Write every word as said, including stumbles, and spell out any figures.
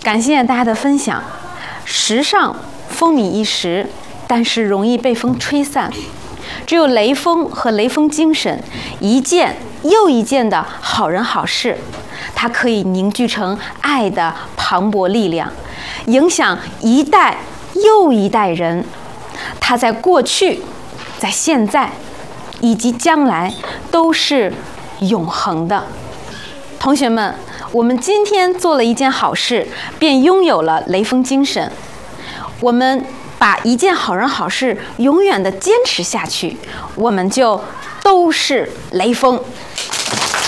感谢大家的分享。时尚风靡一时，但是容易被风吹散。只有雷锋和雷锋精神，一件又一件的好人好事，它可以凝聚成爱的磅礴力量，影响一代又一代人。它在过去、在现在以及将来都是永恒的。同学们，我们今天做了一件好事，便拥有了雷锋精神。我们把一件好人好事永远的坚持下去，我们就都是雷锋。